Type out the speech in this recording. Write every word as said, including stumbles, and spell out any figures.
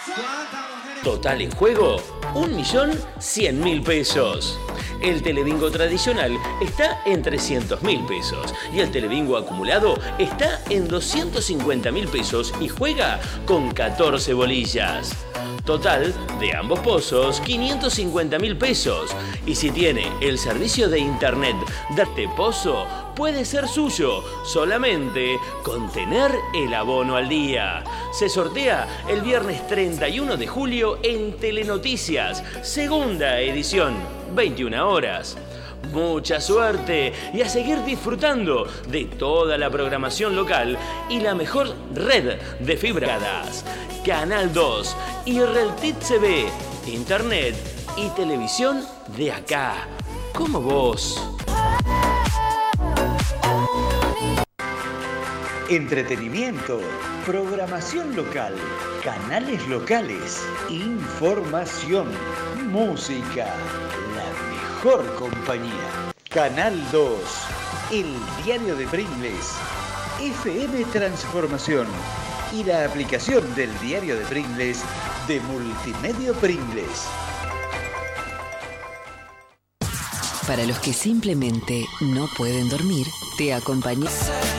Total en juego, un millón cien mil pesos. El telebingo tradicional está en trescientos mil pesos y el telebingo acumulado está en doscientos cincuenta mil pesos y juega con catorce bolillas. Total de ambos pozos, quinientos cincuenta mil pesos. Y si tiene el servicio de internet Date Pozo, puede ser suyo solamente con tener el abono al día. Se sortea el viernes treinta y uno de julio en Telenoticias, segunda edición, veintiuna horas. Mucha suerte y a seguir disfrutando de toda la programación local y la mejor red de fibradas. Canal dos y Reltit T V, internet y televisión de acá, como vos. Entretenimiento, programación local, canales locales, información, música, la mejor compañía. Canal dos, el diario de Pringles, F M Transformación y la aplicación del diario de Pringles de Multimedia Pringles. Para los que simplemente no pueden dormir, te acompañamos.